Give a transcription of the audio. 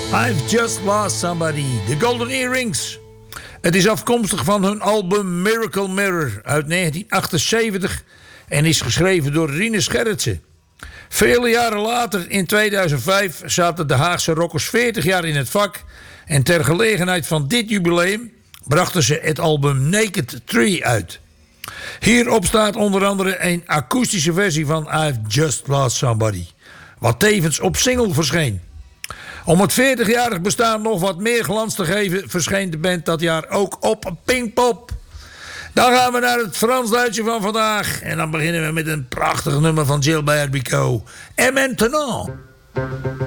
I've Just Lost Somebody, The Golden Earrings. Het is afkomstig van hun album Miracle Mirror uit 1978 en is geschreven door Rinus Gerritsen. Vele jaren later, in 2005, zaten de Haagse rockers 40 jaar in het vak en ter gelegenheid van dit jubileum brachten ze het album Naked Tree uit. Hierop staat onder andere een akoestische versie van I've Just Lost Somebody, wat tevens op single verscheen. Om het 40-jarig bestaan nog wat meer glans te geven, verscheen de band dat jaar ook op Pinkpop. Dan gaan we naar het Frans-Duitse van vandaag. En dan beginnen we met een prachtig nummer van Gilbert Bécaud. Et maintenant...